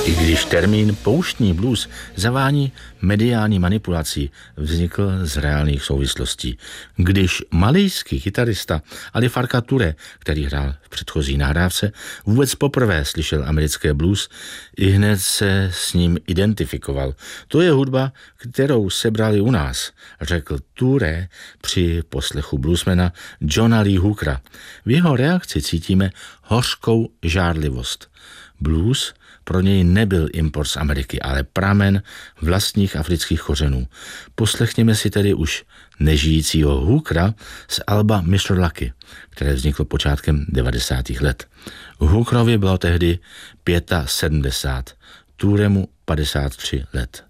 I když termín pouštní blues zavání mediální manipulací, vznikl z reálných souvislostí. Když malijský kytarista Ali Farka Touré, který hrál v předchozí nahrávce, vůbec poprvé slyšel americké blues, ihned se s ním identifikoval. To je hudba, kterou sebrali u nás, řekl Touré při poslechu bluesmana Johna Lee Hookera. V jeho reakci cítíme hořkou žárlivost. Blues pro něj nebyl import z Ameriky, ale pramen vlastních afrických kořenů. Poslechněme si tedy už nežijícího Hookera z alba Mr. Lucky, které vzniklo počátkem 90. let. Hookerovi bylo tehdy 75, Tourému 53 let.